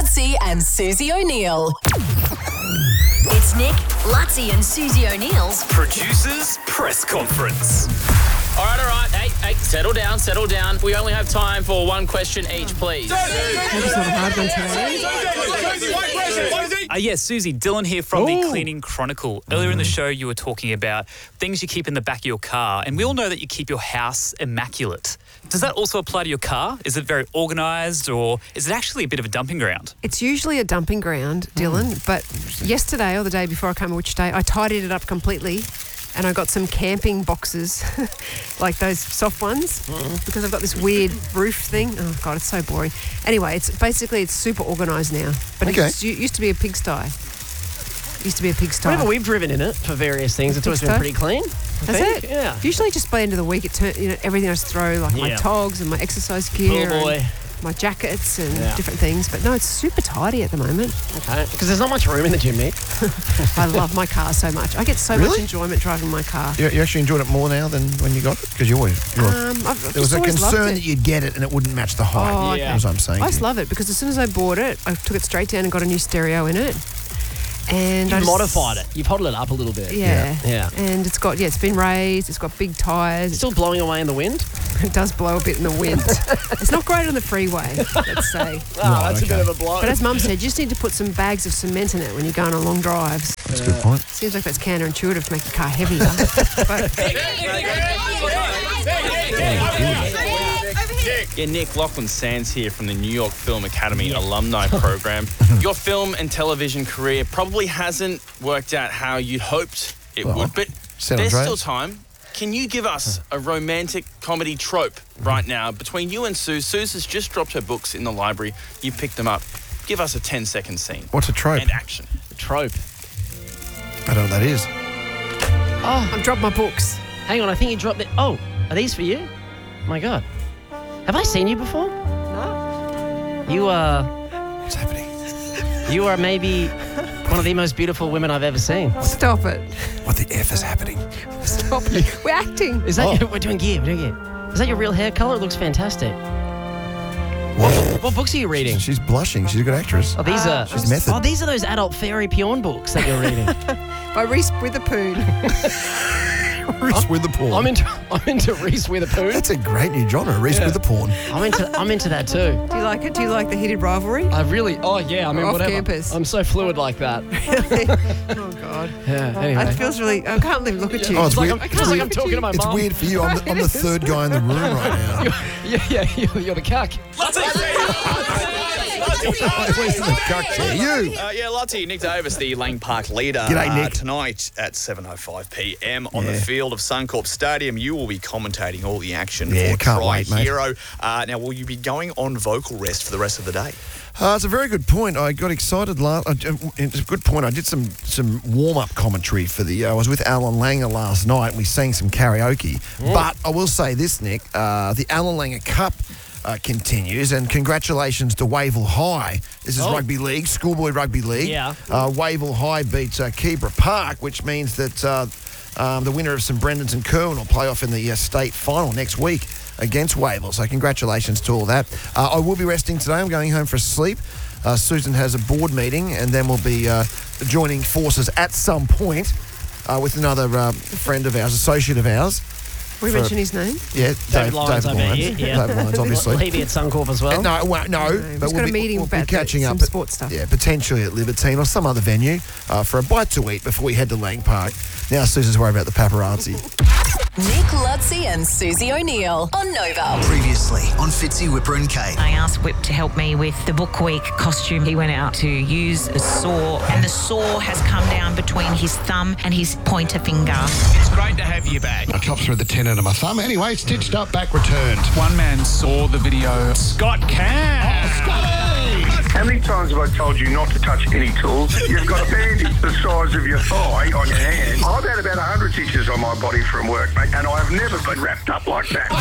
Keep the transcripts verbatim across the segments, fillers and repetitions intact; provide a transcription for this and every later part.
Lutzi and Susie O'Neill. It's Nick, Lutzi and Susie O'Neill's Producers Press Conference. All right, all right. Hey, hey, settle down, settle down. We only have time for one question each, please. Uh, yes, Susie, Dylan here from Ooh. the Cleaning Chronicle. Earlier in the show, you were talking about things you keep in the back of your car, and we all know that you keep your house immaculate. Does that also apply to your car? Is it very organised, or is it actually a bit of a dumping ground? It's usually a dumping ground, Dylan, mm. but yesterday or the day before I came to Wichita, I tidied it up completely. And I got some camping boxes, like those soft ones, mm. because I've got this weird roof thing. Oh, God, it's so boring. Anyway, it's basically it's super organised now. But okay. it used to be a pigsty. It used to be a pigsty. Whenever we've driven in it for various things, it's always been pretty clean. Has it? Yeah. Usually just by the end of the week, it turn, you know, everything I just throw, like yeah. my togs and my exercise gear. Oh, boy. And my jackets and yeah. different things. But no, it's super tidy at the moment. Okay. Because there's not much room in the gym, Nick. I love my car so much. I get so really? much enjoyment driving my car. You, you actually enjoyed it more now than when you got it? Because you always... You um, I've, I've there was a concern that you'd get it and it wouldn't match the height. Oh, yeah. That's what I'm saying. I just love it because as soon as I bought it, I took it straight down and got a new stereo in it. And You've I modified it. You've hotted it up a little bit. Yeah. Yeah. And it's got, yeah, it's been raised. It's got big tyres. Still blowing away in the wind? It does blow a bit in the wind. It's not great on the freeway, let's say. Oh, right, that's okay. a bit of a blow. But as Mum said, you just need to put some bags of cement in it when you're going on long drives. That's a good point. Seems like that's counterintuitive to make your car heavier. But Yeah, Nick, Lachlan Sands here from the New York Film Academy yeah. Alumni Program. Your film and television career probably hasn't worked out how you'd hoped it well, would, but there's still time. Can you give us a romantic comedy trope right now between you and Sue? Suze has just dropped her books in the library. You picked them up. Give us a ten-second scene. What's a trope? And action. A trope. I don't know what that is. Oh, I've dropped my books. Hang on, I think you dropped it. Oh, are these for you? My God. Have I seen you before? No. You are... What's happening? You are maybe one of the most beautiful women I've ever seen. Stop it. What the F is happening? Stop it. We're acting. Is that oh. your, we're doing gear, we're doing gear. Is that your real hair colour? It looks fantastic. What? What books are you reading? She's blushing. She's a good actress. Oh, these uh, are... She's method. Oh, these are those adult fairy porn books that you're reading. By Reese Witherspoon. Reese Witherspoon. I'm into I'm into Reese Witherspoon. That's a great new genre, Reese yeah. Witherspoon. I'm into I'm into that too. Do you like it? Do you like the heated rivalry? I really oh yeah, I mean off whatever. Campus. I'm so fluid like that. Really? Oh God. Yeah, anyway. It feels really I can't even look at you. Oh, it's, it's weird. like I'm, it feels like I'm talking to my It's mum. weird for you. I'm the, I'm the third guy in the room right now. You're, yeah, yeah, you're, you're the cuck. You. Uh, yeah, Lutzi, Nick Davis, the Lang Park leader. G'day, Nick. Uh, tonight at seven oh five p.m. on yeah. the field of Suncorp Stadium, you will be commentating all the action yeah, for can't Try wait, mate. Hero. Uh, now, will you be going on vocal rest for the rest of the day? Uh, it's a very good point. I got excited last. Uh, it's a good point. I did some some warm up commentary for the. Uh, I was with Alan Langer last night, and we sang some karaoke. Yeah. But I will say this, Nick. Uh, the Alan Langer Cup uh, continues, and congratulations to Wavell High. This is oh. rugby league, schoolboy rugby league. Yeah. Uh, Wavell High beats uh, Keebra Park, which means that uh, um, the winner of St Brendan's and Kerwin will play off in the uh, state final next week against Wavell. So congratulations to all that. Uh, I will be resting today. I'm going home for a sleep. Uh, Susan has a board meeting, and then we'll be uh, joining forces at some point uh, with another uh, friend of ours, associate of ours. We mention his name? Yeah, David Dave, Lyons, David I bet Lyons. you, yeah. David Lyons, obviously. Will he be at Suncorp as well? Uh, no, well, no. no but we've we'll got be, a meeting we'll about be catching the, up some at, sports stuff. Yeah, potentially at Libertine or some other venue uh, for a bite to eat before we head to Lang Park. Now Susan's worried about the paparazzi. Nick Lutzi and Susie O'Neill on Nova. Previously on Fitzy, Whipper and Kate. I asked Whip to help me with the book week costume. He went out to use a saw, and the saw has come down between his thumb and his pointer finger. It's great to have you back. I chopped through the tendon of my thumb. Anyway, stitched up, back returned. One man saw the video. Scott Cam. Oh, Scotty! How many times have I told you not to touch any tools? You've got a bandage the size of your thigh on your hand. I've had about one hundred stitches on my body from work, mate, and I've never been wrapped up like that.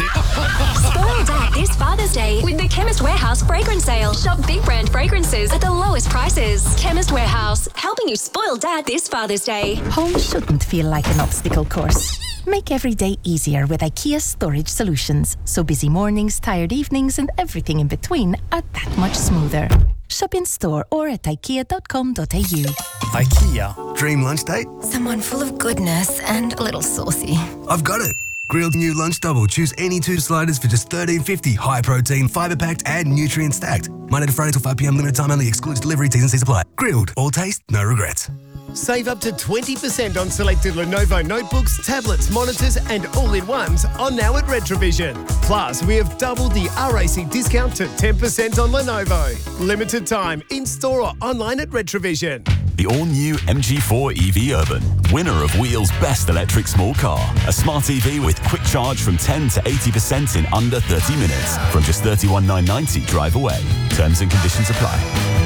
Spoil Dad this Father's Day with the Chemist Warehouse fragrance sale. Shop big brand fragrances at the lowest prices. Chemist Warehouse, helping you spoil Dad this Father's Day. Home shouldn't feel like an obstacle course. Make every day easier with IKEA storage solutions, so busy mornings, tired evenings, and everything in between are that much smoother. Shop in store or at ikea dot com dot a u. IKEA. Dream lunch date? Someone full of goodness and a little saucy. I've got it. Grilled new lunch double. Choose any two sliders for just thirteen fifty. High protein, fibre packed, and nutrient stacked. Monday to Friday till five p.m. Limited time only. Excludes delivery. T's and C's apply. Grilled. All taste, no regrets. Save up to twenty percent on selected Lenovo notebooks, tablets, monitors, and all-in-ones on now at Retrovision. Plus, we have doubled the R A C discount to ten percent on Lenovo. Limited time, in-store or online at Retrovision. The all-new M G four E V Urban, winner of Wheel's Best Electric Small Car. A smart E V with quick charge from ten to eighty percent in under thirty minutes. From just thirty-one thousand nine hundred ninety drive away. Terms and conditions apply.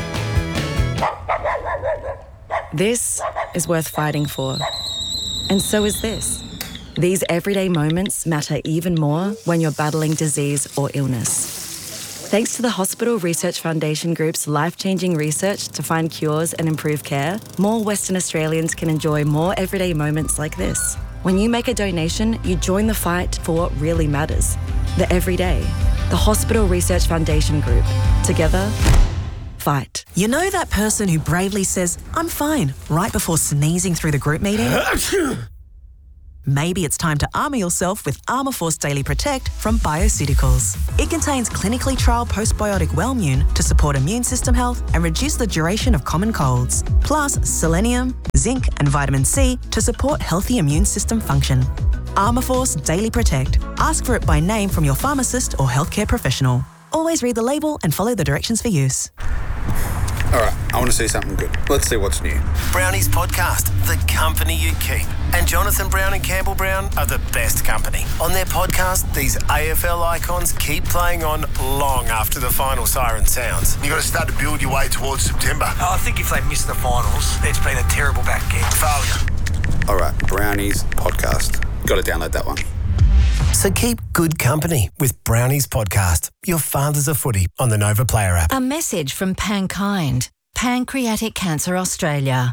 This is worth fighting for. And so is this. These everyday moments matter even more when you're battling disease or illness. Thanks to the Hospital Research Foundation Group's life-changing research to find cures and improve care, more Western Australians can enjoy more everyday moments like this. When you make a donation, you join the fight for what really matters. The everyday. The Hospital Research Foundation Group. Together, fight. You know that person who bravely says, "I'm fine," right before sneezing through the group meeting? Maybe it's time to armour yourself with Armour Force Daily Protect from Bioceuticals. It contains clinically trialled postbiotic Wellmune to support immune system health and reduce the duration of common colds. Plus selenium, zinc and vitamin C to support healthy immune system function. Armour Force Daily Protect. Ask for it by name from your pharmacist or healthcare professional. Always read the label and follow the directions for use. All right, I want to see something good. Let's see what's new. Brownies Podcast, the company you keep. And Jonathan Brown and Campbell Brown are the best company. On their podcast, these A F L icons keep playing on long after the final siren sounds. You've got to start to build your way towards September. Oh, I think if they miss the finals, it's been a terrible back end. Failure. All right, Brownies Podcast. Got to download that one. So keep good company with Brownies Podcast, your father's a footy on the Nova Player app. A message from Pankind, Pancreatic Cancer Australia.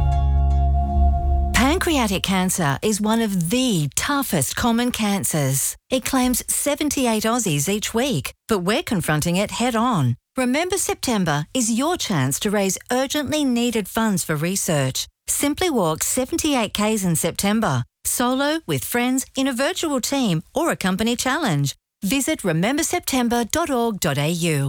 Pancreatic cancer is one of the toughest common cancers. It claims seventy-eight Aussies each week, but we're confronting it head on. Remember September is your chance to raise urgently needed funds for research. Simply walk seventy-eight kays in September. Solo, with friends, in a virtual team, or a company challenge. Visit remember september dot org dot a u.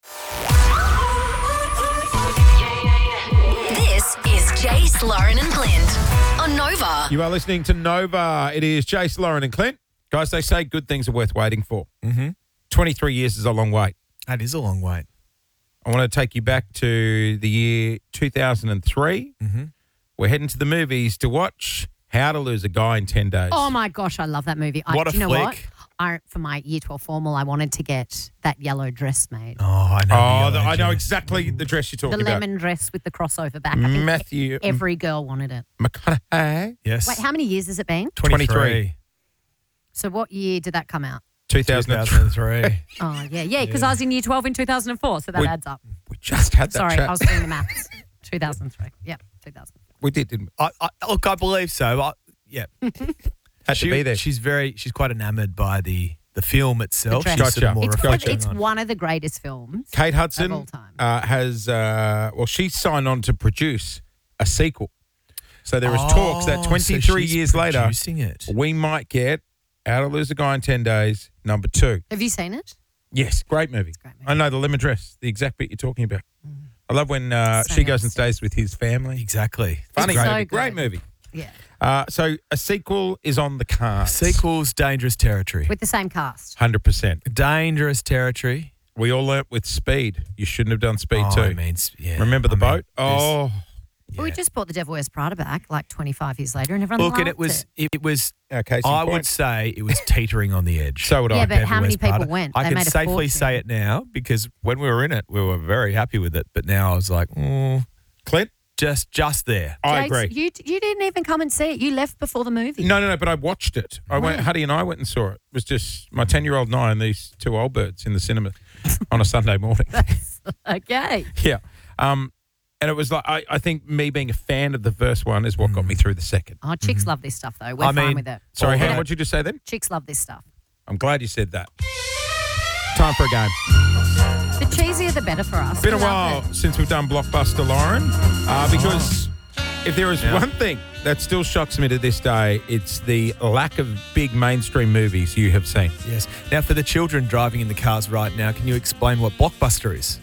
This is Jace, Lauren and Clint on Nova. You are listening to Nova. It is Jace, Lauren and Clint. Guys, they say good things are worth waiting for. Mm-hmm. twenty-three years is a long wait. That is a long wait. I want to take you back to the year two thousand three. Mm-hmm. We're heading to the movies to watch How to Lose a Guy in ten days. Oh, my gosh, I love that movie. I, What a do you know flick. what? I, for my year twelve formal, I wanted to get that yellow dress made. Oh, I know. Oh, the the, yellow I know dress. exactly the dress you're The talking about. lemon dress with the crossover back. I think Matthew every girl wanted it. McConaughey. Yes. Wait, how many years has it been? twenty-three. So what year did that come out? two thousand three. Oh, yeah, yeah, because I was in year twelve in two thousand four, so that We- adds up. We just had that Sorry, chat. I was doing the maths. two thousand three. Yep, two thousand. We did, didn't we? I, I, look, I believe so. I, yeah. Had she, to be there. She's very, she's quite enamoured by the, the film itself. The She's dress. sort of more It's, reflecting it's on- one of the greatest films. Kate of Hudson all time. uh, has, uh, well, she signed on to produce a sequel. So there is Oh, talks that so twenty-three she's years later, producing it. we might get How to Lose a Guy in ten days, number two. Have you seen it? Yes, great movie. Great movie. I know the lemon dress, the exact bit you're talking about. Mm. I love when uh, So she goes and nice. stays with his family. Exactly. Funny It's so movie, good. great movie. Yeah. Uh, so a sequel is on the cards. Sequels, dangerous territory. With the same cast. one hundred percent. Dangerous territory. We all learnt with Speed. You shouldn't have done Speed Oh, too. I mean, yeah. Remember the I mean, boat? Oh, Well, we just brought The Devil Wears Prada back like twenty-five years later, and everyone Look, and loved it was, it. it, was. uh, case in I point. would say it was teetering on the edge. So would Yeah, I. but how many Devil Wears people Prada. went? I They can made a safely fortune. say it now because when we were in it, we were very happy with it. But now I was like, mm, Clint? just just there. I Jakes, agree. You, you didn't even come and see it. You left before the movie. No, no, no, but I watched it. I went, When? Huddy and I went and saw it. It was just my ten-year-old and I and these two old birds in the cinema on a Sunday morning. Okay. Yeah. Um, and it was like, I, I think me being a fan of the first one is what got me through the second. Oh, chicks love this stuff, though. We're I fine mean, with it. Sorry, All Hannah, that- what did you just say then? Chicks love this stuff. I'm glad you said that. Time for a game. The cheesier, the better for us. Been a We love while it. since we've done Blockbuster, Lauren, uh, because if there is Yeah. one thing that still shocks me to this day, it's the lack of big mainstream movies you have seen. Yes. Now, for the children driving in the cars right now, can you explain what Blockbuster is?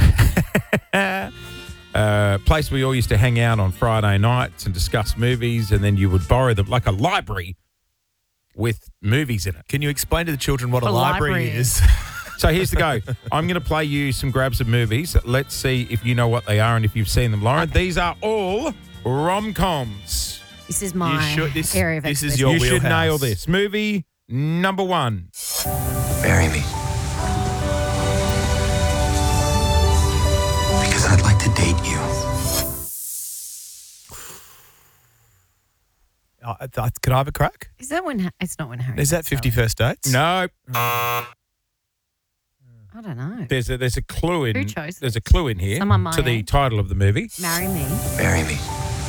Uh, place we all used to hang out on Friday nights and discuss movies, and then you would borrow them like a library with movies in it. Can you explain to the children what a, A library, library. is? So here's the go. I'm going to play you some grabs of movies. Let's see if you know what they are and if you've seen them, Lauren. These are all rom-coms. This is my should- this- area of this is expertise. your you should wheelhouse. nail this. Movie number one. Marry me. Because I'd like to date you. Uh, uh, could I have a crack? Is that when? It's not when Harry. Is that met fifty Sally. First Dates? No. I don't know. There's a there's a clue in Who chose there's a this? clue in here Someone my to the age? title of the movie. Marry me. Marry me.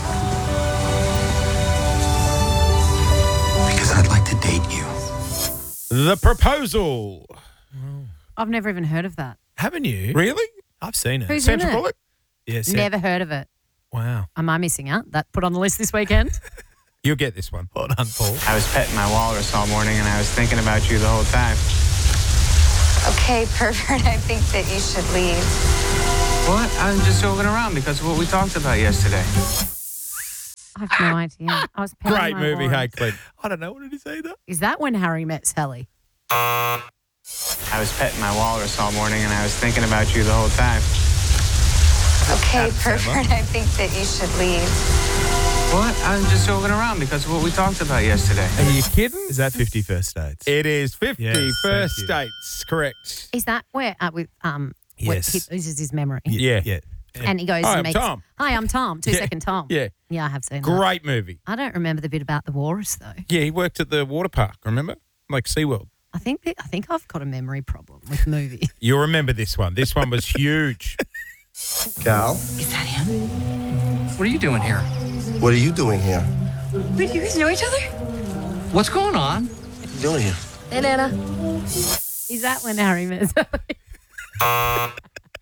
Because I'd like to date you. The Proposal. I've never even heard of that. Haven't you? Really? I've seen it. Who's Sandra in it? Bullock? Yes. Never heard of it. Wow. Am I missing out? That put on the list this weekend. You'll get this one. Hold on, Paul. I was petting my walrus all morning and I was thinking about you the whole time. Okay, pervert, I think that you should leave. What? I'm just joking around because of what we talked about yesterday. I have no idea. I was petting Great my movie, walrus. hey, Clint. I don't know what it is either. Is that when Harry met Sally? I was petting my walrus all morning and I was thinking about you the whole time. Okay, Adam Sandler. pervert, I think that you should leave. What? I'm just joking around because of what we talked about yesterday. Are you kidding? Is that fifty First Dates? It is fifty Yes, First thank you. Dates, correct. Is that where uh, with um where Yes. he loses his memory Yeah. Yeah. and he goes Hi, and I'm meets Tom. Hi, I'm Tom. Two Yeah. second Tom. Yeah. Yeah, I have seen that. Great movie. I don't remember the bit about the walrus though. Yeah, he worked at the water park, remember? Like SeaWorld. I think that, I think I've got a memory problem with movies. You'll remember this one. This one was huge. Cal, Is that him? What are you doing here? what are you doing here? Wait, you guys know each other? What's going on? What are you doing here? Hey, Nana. Is that when Harry met Sally?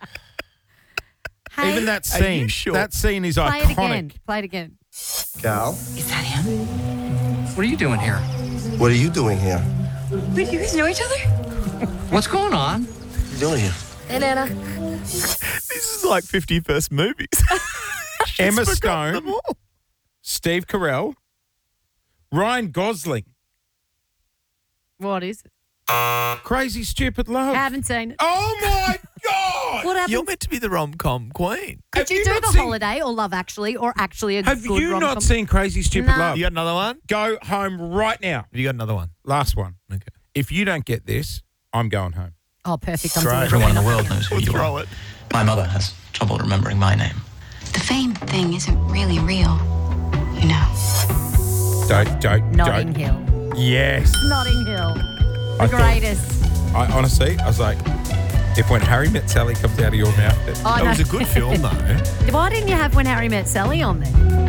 Hey, Even that Are you scene. sure? That scene is play it iconic. again. Play it again. Cal, Is that him? What are you doing here? what are you doing here? Wait, you guys know each other? What's going on? What are you doing here? Hey, Nana. This is like fifty First movies. Emma She's forgotten Stone, them all. Steve Carell, Ryan Gosling. What is it? Crazy Stupid Love. I haven't seen it. Oh my God! What happened? You're meant to be the rom-com queen. Could Have you, you do not The seen- Holiday or Love Actually or actually a Have good you rom-com? not seen Crazy Stupid No. Love? You got another one? Go home right now. Have you got another one? Last one. Okay. If you don't get this, I'm going home. Oh, perfect. I'm Great. delivering Everyone in the it. world knows who We'll you throw are. it. My mother has trouble remembering my name. The fame thing isn't really real, you know. Don't, don't, Notting don't. Hill. Yes. Notting Hill. The I thought- greatest. I honestly, I was like, if When Harry Met Sally comes out of your mouth, then Oh, That no. was a good film, though. Why didn't you have When Harry Met Sally on there?